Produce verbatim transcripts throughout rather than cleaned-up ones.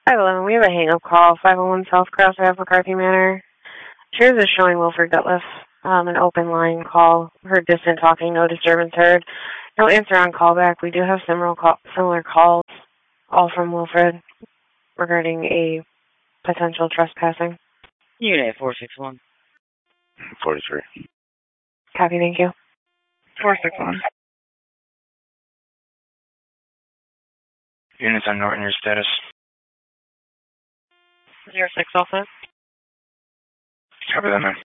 five eleven, we have a hang-up call, five oh one South Cross Ave, McCarthy Manor. Shares is showing Wilford Gutless, um, an open line call. Heard distant talking, no disturbance heard. No answer on callback. We do have similar, call, similar calls, all from Wilfred, regarding a potential trespassing. Unit four six one. forty-three. Copy, thank you. four six one. Units on Norton, your status? zero six also. Copy that, man.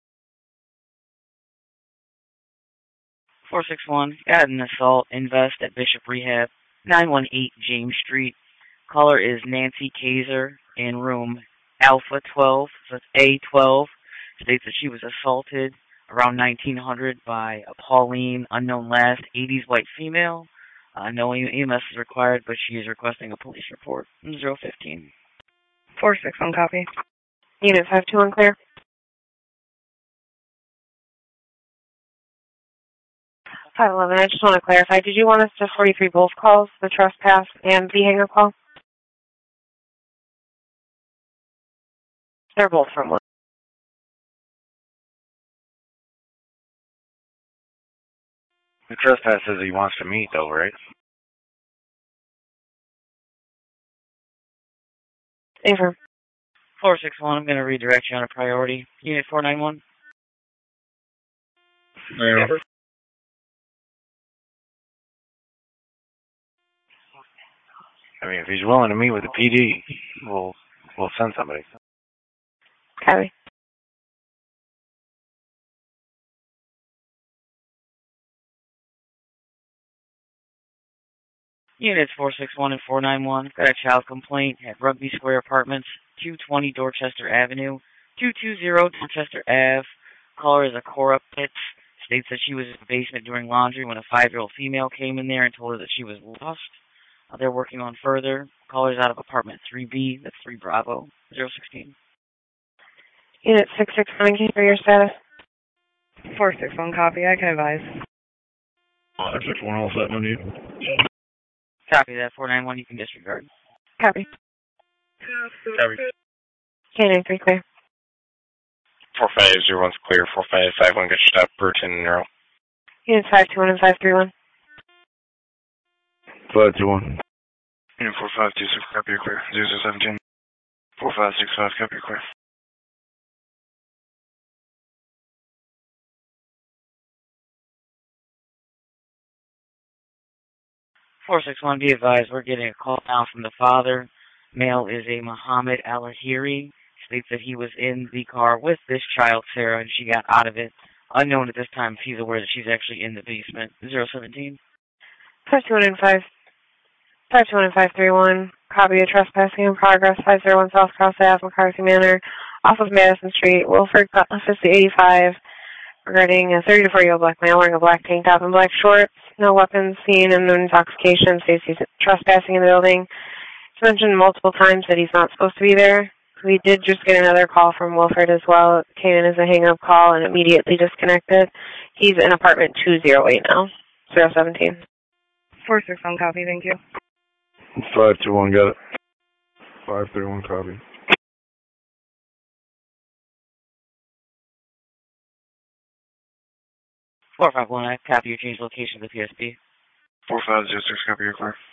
four six one. Got an assault invest at Bishop Rehab, nine one eight James Street. Caller is Nancy Kaiser in room Alpha twelve, so it's A twelve. States that she was assaulted around nineteen hundred by a Pauline, unknown last, eighties white female. Uh, no E M S is required, but she is requesting a police report. zero fifteen. four six one, copy. Unit five two one clear. five eleven, I just want to clarify. Did you want us to forty-three both calls, the trespass and the hang-up call? They're both from one. The trespass says he wants to meet, though, right? Affirm. four six one, I'm going to redirect you on a priority. Unit four nine one. Yeah. I mean, if he's willing to meet with the P D, we'll we'll send somebody. Copy. Units four six one and four nine one. Got a child complaint at Rugby Square Apartments, two twenty Dorchester Avenue, two two zero Dorchester Ave. Caller is a Cora Pitts. States that she was in the basement doing laundry when a five-year-old female came in there and told her that she was lost. Uh, they're working on further. Caller's out of apartment three B, that's three Bravo, zero sixteen. Unit six six one, can you hear your status? four six one, copy. I can advise. five six one, all set, no need. Copy that, four nine one, you can disregard. Copy. Copy. Canine three clear. four five zero one's clear. four five five one, get your stop. Burton and Neuro. Units five two one and five three one. five two one. Unit four five two six, copy, you're clear. zero zero seventeen. four five six five, copy, you're clear. four six one, be advised, we're getting a call now from the father. Male is a Muhammad Al-Ahiri. States that he was in the car with this child, Sarah, and she got out of it. Unknown at this time if he's aware that she's actually in the basement. zero seventeen. five two one and five. five two one and five three one. Copy of trespassing in progress. five oh one South Cross Ave, McCarthy Manor, off of Madison Street. Wilford Gutless is the eighty-five. Regarding a thirty to forty year old black male wearing a black tank top and black shorts. No weapons seen and no intoxication. States he's trespassing in the building. It's mentioned multiple times that he's not supposed to be there. We did just get another call from Wilford as well. It came in as a hang-up call and immediately disconnected. He's in apartment two oh eight now. zero seventeen. four six one, copy. Thank you. five two one, got it. five three one, copy. four five one, I copy your change location to the P S P. four five zero six, copy, you're clear.